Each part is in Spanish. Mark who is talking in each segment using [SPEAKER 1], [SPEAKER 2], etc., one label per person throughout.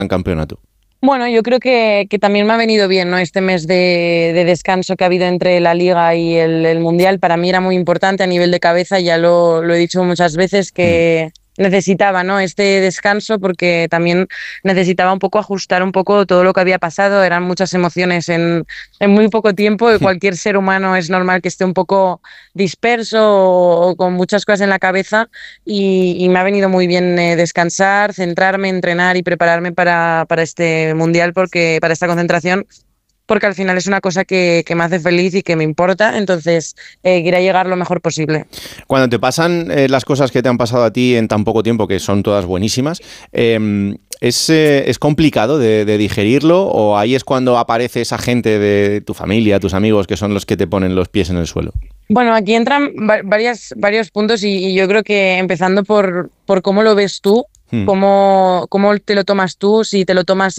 [SPEAKER 1] campeonato?
[SPEAKER 2] Bueno, yo creo que también me ha venido bien, ¿no? Este mes de descanso que ha habido entre la Liga y el Mundial. Para mí era muy importante a nivel de cabeza, ya lo he dicho muchas veces, que necesitaba, ¿no? Este descanso, porque también necesitaba un poco ajustar un poco todo lo que había pasado. Eran muchas emociones en muy poco tiempo, y cualquier ser humano es normal que esté un poco disperso o con muchas cosas en la cabeza, y me ha venido muy bien descansar, centrarme, entrenar y prepararme para este Mundial, para esta concentración, porque al final es una cosa que me hace feliz y que me importa. Entonces quería llegar lo mejor posible.
[SPEAKER 1] Cuando te pasan las cosas que te han pasado a ti en tan poco tiempo, que son todas buenísimas, ¿es complicado de digerirlo, o ahí es cuando aparece esa gente de tu familia, tus amigos, que son los que te ponen los pies en el suelo?
[SPEAKER 2] Bueno, aquí entran varios puntos, y yo creo que empezando por cómo lo ves tú, cómo te lo tomas tú, si te lo tomas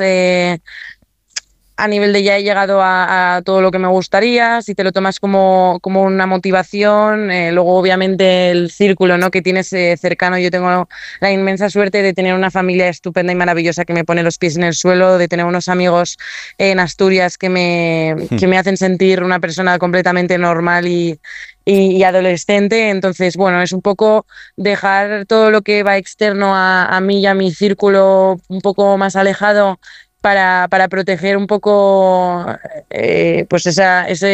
[SPEAKER 2] a nivel de ya he llegado a todo lo que me gustaría, si te lo tomas como una motivación. Luego obviamente el círculo, ¿no?, que tienes cercano. Yo tengo la inmensa suerte de tener una familia estupenda y maravillosa que me pone los pies en el suelo, de tener unos amigos en Asturias que me hacen sentir una persona completamente normal y adolescente. Entonces, bueno, es un poco dejar todo lo que va externo a mí y a mi círculo un poco más alejado, para proteger un poco pues esas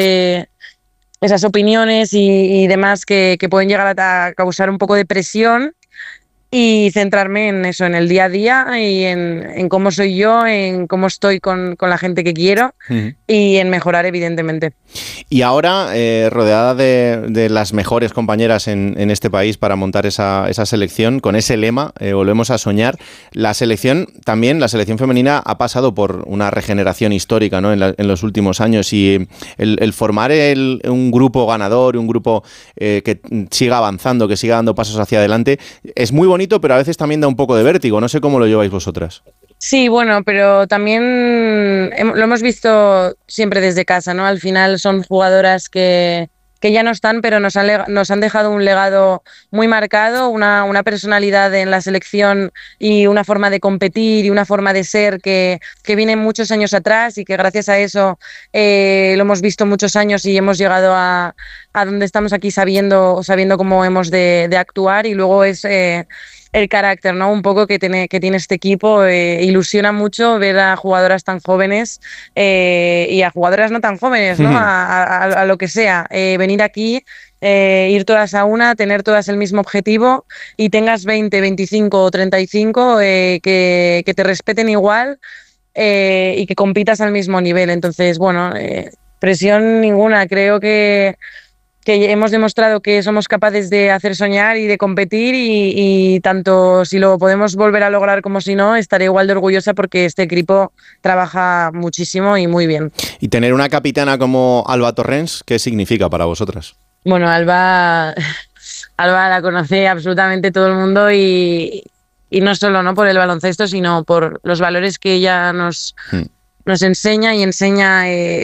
[SPEAKER 2] opiniones y demás que pueden llegar a causar un poco de presión, y centrarme en eso, en el día a día, y en cómo soy yo, en cómo estoy con la gente que quiero, y en mejorar, evidentemente.
[SPEAKER 1] Y ahora, rodeada de las mejores compañeras en este país para montar esa selección, con ese lema, volvemos a soñar. La selección femenina ha pasado por una regeneración histórica, ¿no?, en los últimos años, y el formar un grupo ganador, un grupo que siga avanzando, que siga dando pasos hacia adelante, es muy bonito, pero a veces también da un poco de vértigo. No sé cómo lo lleváis vosotras.
[SPEAKER 2] Sí, bueno, pero también lo hemos visto siempre desde casa, ¿no? Al final son jugadoras que ya no están, pero nos han dejado un legado muy marcado, una personalidad en la selección y una forma de competir y una forma de ser que viene muchos años atrás, y que gracias a eso lo hemos visto muchos años y hemos llegado a donde estamos aquí, sabiendo cómo hemos de actuar. Y luego es el carácter, ¿no?, un poco que tiene este equipo. Ilusiona mucho ver a jugadoras tan jóvenes y a jugadoras no tan jóvenes, ¿no?, a lo que sea, venir aquí, ir todas a una, tener todas el mismo objetivo, y tengas 20, 25 o 35, que te respeten igual, y que compitas al mismo nivel. Entonces, bueno, presión ninguna. Creo que hemos demostrado que somos capaces de hacer soñar y de competir, y tanto si lo podemos volver a lograr como si no, estaré igual de orgullosa, porque este equipo trabaja muchísimo y muy bien.
[SPEAKER 1] Y tener una capitana como Alba Torrens, ¿qué significa para vosotras?
[SPEAKER 2] Bueno, Alba la conoce absolutamente todo el mundo, y no solo, ¿no?, por el baloncesto, sino por los valores que ella nos enseña, y enseña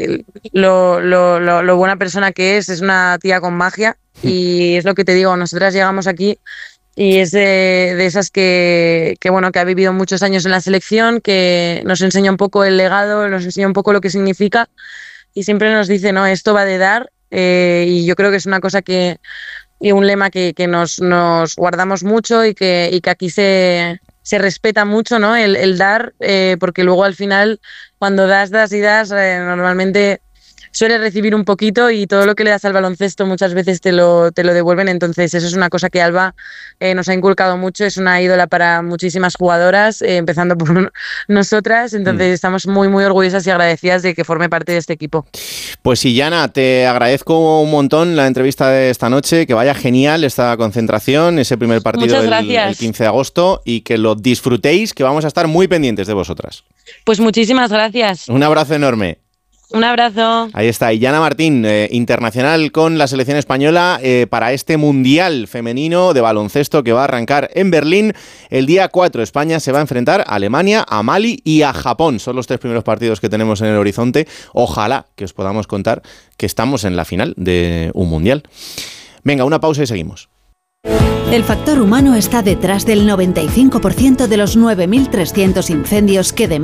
[SPEAKER 2] lo buena persona que es. Es una tía con magia, y es lo que te digo, nosotras llegamos aquí y es de esas que ha vivido muchos años en la selección, que nos enseña un poco el legado, nos enseña un poco lo que significa, y siempre nos dice, no, esto va de dar, y yo creo que es una cosa y un lema que nos guardamos mucho, y que aquí se respeta mucho, ¿no?, el dar, porque luego al final, cuando das y das, normalmente sueles recibir un poquito, y todo lo que le das al baloncesto muchas veces te lo devuelven. Entonces eso es una cosa que Alba nos ha inculcado mucho. Es una ídola para muchísimas jugadoras, empezando por nosotras. Entonces estamos muy, muy orgullosas y agradecidas de que forme parte de este equipo.
[SPEAKER 1] Pues sí, Yana, te agradezco un montón la entrevista de esta noche, que vaya genial esta concentración, ese primer partido el 15 de agosto, y que lo disfrutéis, que vamos a estar muy pendientes de vosotras.
[SPEAKER 2] Pues muchísimas gracias.
[SPEAKER 1] Un abrazo enorme.
[SPEAKER 2] Un abrazo.
[SPEAKER 1] Ahí está, Yana Martín, internacional con la selección española para este Mundial femenino de baloncesto que va a arrancar en Berlín el día 4. España se va a enfrentar a Alemania, a Mali y a Japón. Son los 3 primeros partidos que tenemos en el horizonte. Ojalá que os podamos contar que estamos en la final de un Mundial. Venga, una pausa y seguimos.
[SPEAKER 3] El factor humano está detrás del 95% de los 9.300 incendios que